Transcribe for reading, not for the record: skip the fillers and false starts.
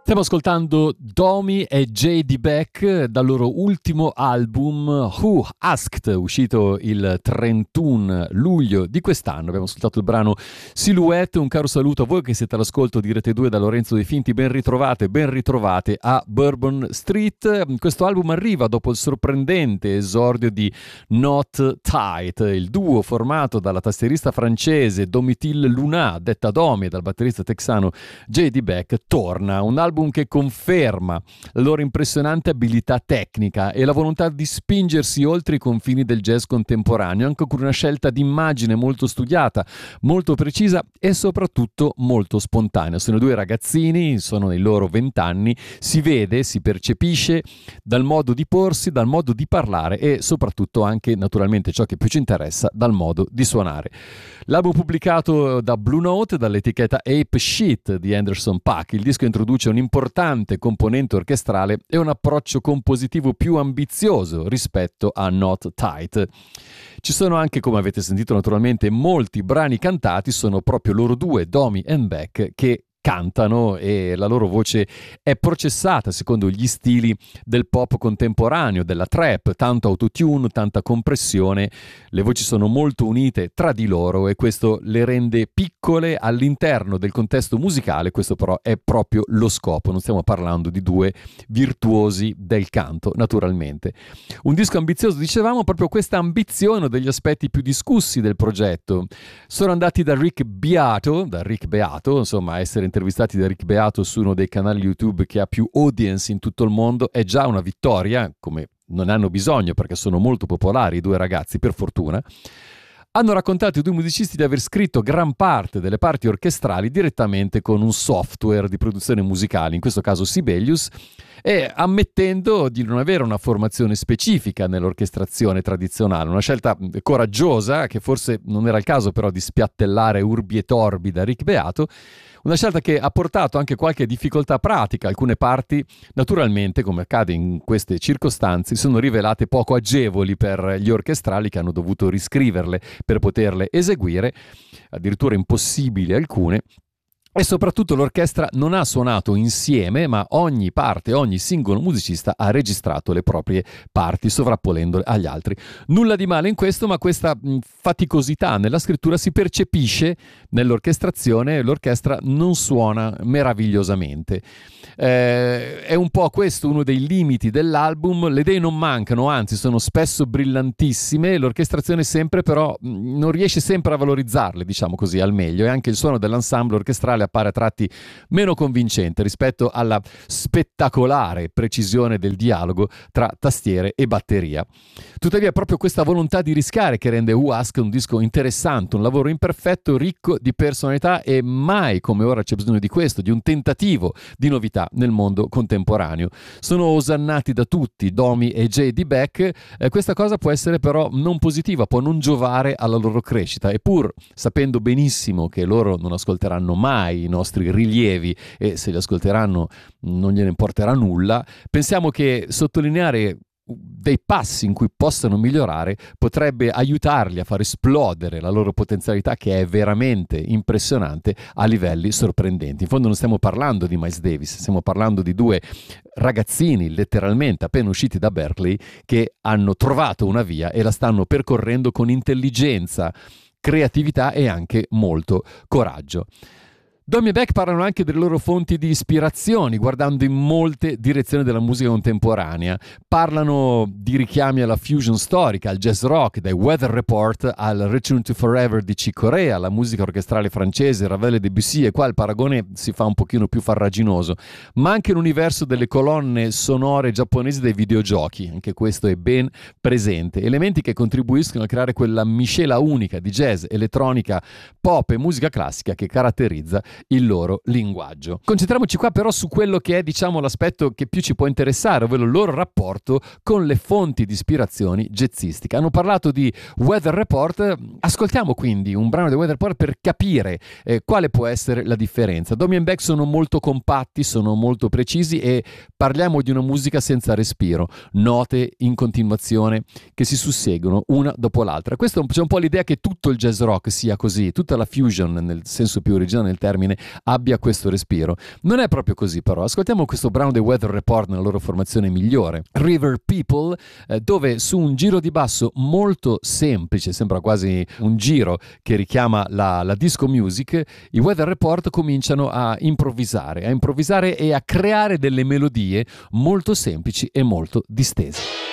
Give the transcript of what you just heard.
Stiamo ascoltando Domi e J.D. Beck dal loro ultimo album Who Asked, uscito il 31 luglio di quest'anno. Abbiamo ascoltato il brano Silhouette. Un caro saluto a voi che siete all'ascolto di Rete 2 da Lorenzo De Finti. Ben ritrovate a Bourbon Street. Questo album arriva dopo il sorprendente esordio di Not Tight, il duo formato dalla tastierista francese Domitille Luna, detta Domi, e dal batterista texano J.D. Beck. Torna un album che conferma la loro impressionante abilità tecnica e la volontà di spingersi oltre i confini del jazz contemporaneo, anche con una scelta di immagine molto studiata, molto precisa e soprattutto molto spontanea. Sono due ragazzini, sono nei loro 20 anni, si vede, si percepisce dal modo di porsi, dal modo di parlare e soprattutto anche, naturalmente, ciò che più ci interessa, dal modo di suonare. L'album pubblicato da Blue Note, dall'etichetta Ape Shit di Anderson .Paak. Il disco introduce un'importante componente orchestrale e un approccio compositivo più ambizioso rispetto a Not Tight. Ci sono anche, come avete sentito naturalmente, molti brani cantati, sono proprio loro due, Domi e Beck, che cantano e la loro voce è processata secondo gli stili del pop contemporaneo, della trap, tanto autotune, tanta compressione. Le voci sono molto unite tra di loro e questo le rende piccole all'interno del contesto musicale. Questo però è proprio lo scopo, non stiamo parlando di due virtuosi del canto, naturalmente. Un disco ambizioso, dicevamo, proprio questa ambizione è uno degli aspetti più discussi del progetto. Sono andati da Rick Beato, insomma, essere intervistati da Rick Beato su uno dei canali YouTube che ha più audience in tutto il mondo è già una vittoria, come non hanno bisogno perché sono molto popolari i due ragazzi, per fortuna. Hanno raccontato i due musicisti di aver scritto gran parte delle parti orchestrali direttamente con un software di produzione musicale, in questo caso Sibelius, e ammettendo di non avere una formazione specifica nell'orchestrazione tradizionale, una scelta coraggiosa che forse non era il caso però di spiattellare urbi e torbi da Rick Beato, una scelta che ha portato anche qualche difficoltà pratica. Alcune parti, naturalmente, come accade in queste circostanze, sono rivelate poco agevoli per gli orchestrali che hanno dovuto riscriverle per poterle eseguire, addirittura impossibili alcune. E soprattutto l'orchestra non ha suonato insieme, ma ogni parte, ogni singolo musicista ha registrato le proprie parti, sovrapponendole agli altri. Nulla di male in questo, ma questa faticosità nella scrittura si percepisce nell'orchestrazione. L'orchestra non suona meravigliosamente. È un po' questo uno dei limiti dell'album. Le idee non mancano, anzi sono spesso brillantissime. L'orchestrazione sempre però non riesce sempre a valorizzarle, diciamo così, al meglio, e anche il suono dell'ensemble orchestrale appare a tratti meno convincente rispetto alla spettacolare precisione del dialogo tra tastiere e batteria. Tuttavia è proprio questa volontà di rischiare che rende Who Asked un disco interessante, un lavoro imperfetto, ricco di personalità, e mai come ora c'è bisogno di questo, di un tentativo di novità nel mondo contemporaneo. Sono osannati da tutti, Domi e J.D. Beck. Questa cosa può essere però non positiva, può non giovare alla loro crescita, e pur sapendo benissimo che loro non ascolteranno mai i nostri rilievi e se li ascolteranno non gliene importerà nulla, pensiamo che sottolineare dei passi in cui possano migliorare potrebbe aiutarli a far esplodere la loro potenzialità, che è veramente impressionante a livelli sorprendenti. In fondo non stiamo parlando di Miles Davis, stiamo parlando di due ragazzini letteralmente appena usciti da Berklee che hanno trovato una via e la stanno percorrendo con intelligenza, creatività e anche molto coraggio. Domi e Beck parlano anche delle loro fonti di ispirazioni, guardando in molte direzioni della musica contemporanea. Parlano di richiami alla fusion storica, al jazz rock, dai Weather Report al Return to Forever di Chick Corea, alla musica orchestrale francese, Ravel e Debussy, e qua il paragone si fa un pochino più farraginoso, ma anche l'universo delle colonne sonore giapponesi dei videogiochi, anche questo è ben presente. Elementi che contribuiscono a creare quella miscela unica di jazz, elettronica, pop e musica classica che caratterizza il loro linguaggio. Concentriamoci qua però su quello che è, diciamo, l'aspetto che più ci può interessare, ovvero il loro rapporto con le fonti di ispirazioni jazzistiche. Hanno parlato di Weather Report, ascoltiamo quindi un brano di Weather Report per capire quale può essere la differenza. Domi e Beck sono molto compatti, sono molto precisi e parliamo di una musica senza respiro, note in continuazione che si susseguono una dopo l'altra. Questo c'è un po' l'idea che tutto il jazz rock sia così, tutta la fusion nel senso più originale del termine termine, abbia questo respiro. Non è proprio così però, ascoltiamo questo brano dei Weather Report nella loro formazione migliore, River People, dove su un giro di basso molto semplice, sembra quasi un giro che richiama la disco music, i Weather Report cominciano a improvvisare e a creare delle melodie molto semplici e molto distese.